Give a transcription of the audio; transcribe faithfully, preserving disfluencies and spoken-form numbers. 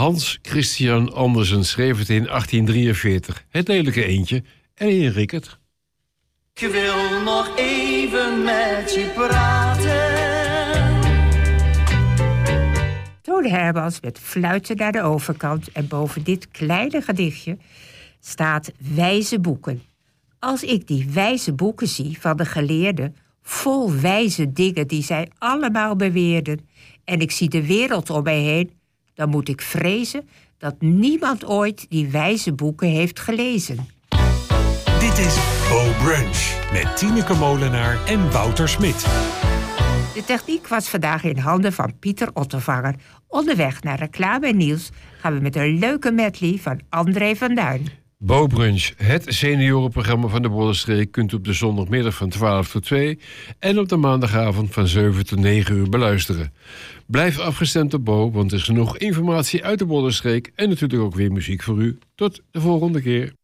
Hans Christian Andersen schreef het in achttien drieënveertig. Het lelijke eendje. En hier Rickert. Ik wil nog even met je praten. Toon Hermans met Fluiten naar de overkant. En boven dit kleine gedichtje staat wijze boeken. Als ik die wijze boeken zie van de geleerden, vol wijze dingen die zij allemaal beweerden, en ik zie de wereld om mij heen, dan moet ik vrezen dat niemand ooit die wijze boeken heeft gelezen. Dit is Bo Brunch met Tineke Molenaar en Wouter Smit. De techniek was vandaag in handen van Pieter Ottervanger. Onderweg naar reclame en nieuws gaan we met een leuke medley van André van Duin. Bo Brunch, het seniorenprogramma van de Bollenstreek, kunt op de zondagmiddag van twaalf tot twee en op de maandagavond van zeven tot negen uur beluisteren. Blijf afgestemd op Bo, want er is genoeg informatie uit de Bollenstreek en natuurlijk ook weer muziek voor u. Tot de volgende keer.